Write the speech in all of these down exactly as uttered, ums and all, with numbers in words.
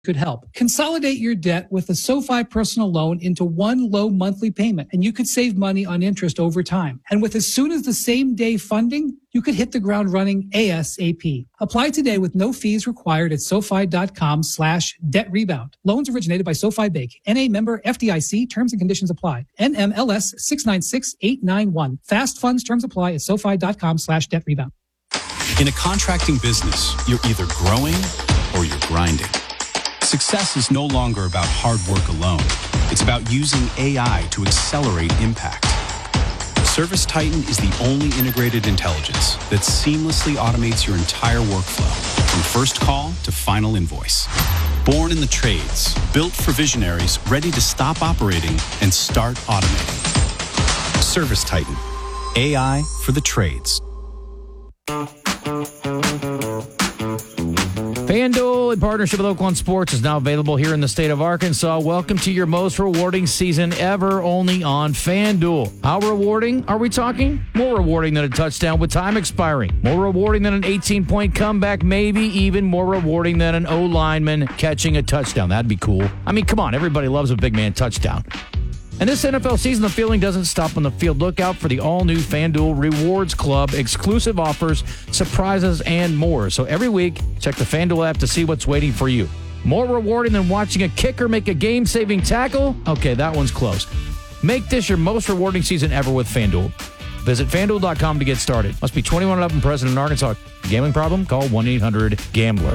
could help. Consolidate your debt with a SoFi personal loan into one low monthly payment, and you could save money on interest over time. And with as soon as the same day funding, you could hit the ground running ASAP. Apply today with no fees required at SoFi.com slash debt rebound. Loans originated by SoFi Bank. N A member F D I C. Terms and conditions apply. N M L S six nine six eight nine one. Fast funds terms apply at SoFi.com slash debt rebound. In a contracting business, you're either growing or you're grinding. Success is no longer about hard work alone. It's about using A I to accelerate impact. ServiceTitan is the only integrated intelligence that seamlessly automates your entire workflow, from first call to final invoice. Born in the trades, built for visionaries ready to stop operating and start automating. ServiceTitan, A I for the trades. FanDuel, in partnership with Oaklawn Sports, is now available here in the state of Arkansas. Welcome to your most rewarding season ever, only on FanDuel. How rewarding are we talking? More rewarding than a touchdown with time expiring. More rewarding than an eighteen-point comeback, maybe even more rewarding than an O-lineman catching a touchdown. That'd be cool. I mean, come on, everybody loves a big man touchdown. And this N F L season, the feeling doesn't stop on the field. Look out for the all-new FanDuel Rewards Club, exclusive offers, surprises, and more. So every week, check the FanDuel app to see what's waiting for you. More rewarding than watching a kicker make a game-saving tackle? Okay, that one's close. Make this your most rewarding season ever with FanDuel. Visit FanDuel dot com to get started. Must be twenty-one and up and present in Arkansas. Gambling problem? Call one eight hundred gambler.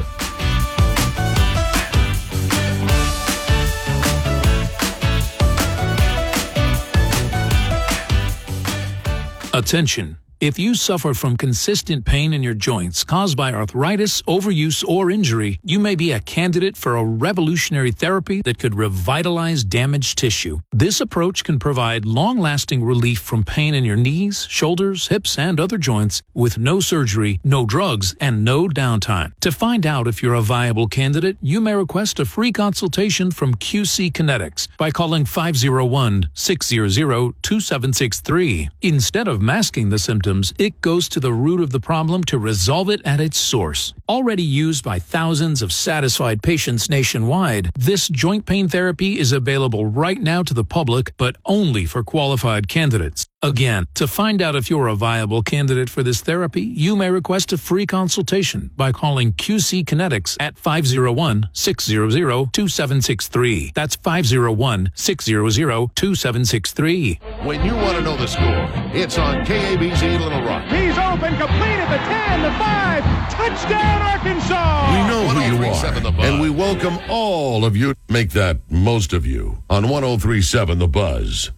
Attention. If you suffer from consistent pain in your joints caused by arthritis, overuse, or injury, you may be a candidate for a revolutionary therapy that could revitalize damaged tissue. This approach can provide long-lasting relief from pain in your knees, shoulders, hips, and other joints with no surgery, no drugs, and no downtime. To find out if you're a viable candidate, you may request a free consultation from Q C Kinetics by calling five oh one, six hundred, two seven six three. Instead of masking the symptoms, it goes to the root of the problem to resolve it at its source. Already used by thousands of satisfied patients nationwide, this joint pain therapy is available right now to the public, but only for qualified candidates. Again, to find out if you're a viable candidate for this therapy, you may request a free consultation by calling Q C Kinetics at five oh one, six hundred, two seven six three. That's five oh one, six hundred, two seven six three. When you want to know the score, it's on K A B Z Little Rock. He's open, complete at the ten, the five. Touchdown, Arkansas! We know who you are, and we welcome all of you. Make that most of you on one oh three point seven The Buzz.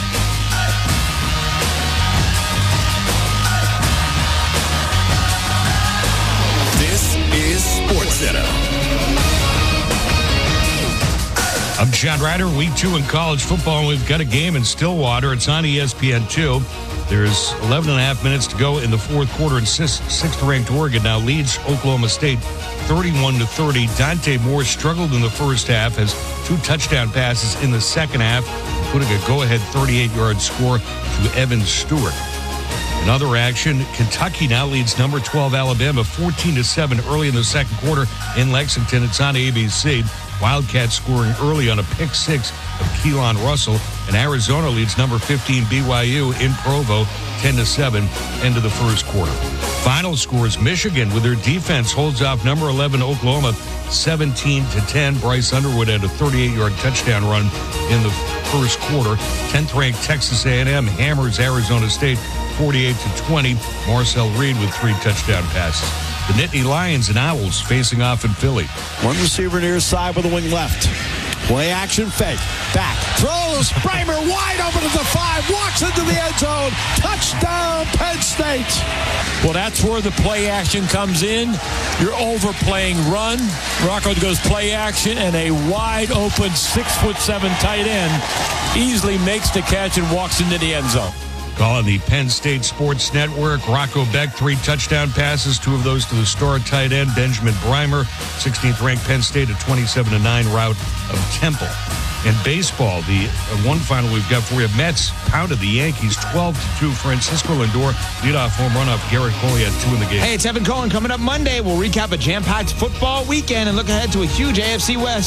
SportsCenter. I'm John Ryder. Week two in college football, and we've got a game in Stillwater. It's on E S P N two. There's eleven and a half minutes to go in the fourth quarter, and sixth-ranked Oregon now leads Oklahoma State thirty-one to thirty. Dante Moore struggled in the first half, has two touchdown passes in the second half, putting a go-ahead thirty-eight-yard score to Evan Stewart. In other action, Kentucky now leads number twelve Alabama fourteen to seven early in the second quarter in Lexington. It's on A B C. Wildcats scoring early on a pick six of Keelan Russell, and Arizona leads number fifteen B Y U in Provo ten to seven end of the first quarter. Final scores: Michigan with their defense holds off number eleven Oklahoma seventeen to ten. Bryce Underwood had a thirty-eight-yard touchdown run in the first quarter. tenth-ranked Texas A and M hammers Arizona State forty-eight to twenty. Marcel Reed with three touchdown passes. The Nittany Lions and Owls facing off in Philly. One receiver near side with a wing left. Play action fake. Back. Throws. Bramer wide open at the five. Walks into the end zone. Touchdown, Penn State. Well, that's where the play action comes in. You're overplaying run. Rocco goes play action, and a wide open six foot seven tight end easily makes the catch and walks into the end zone. Call on the Penn State Sports Network. Rocco Beck, three touchdown passes, two of those to the star tight end, Benjamin Breimer, sixteenth ranked Penn State, a twenty-seven to nine rout of Temple. In baseball, the one final we've got for you, Mets pounded the Yankees twelve to two. Francisco Lindor, leadoff home run off Garrett Cole. He had two in the game. Hey, it's Evan Cohen. Coming up Monday, we'll recap a jam-packed football weekend and look ahead to a huge A F C West.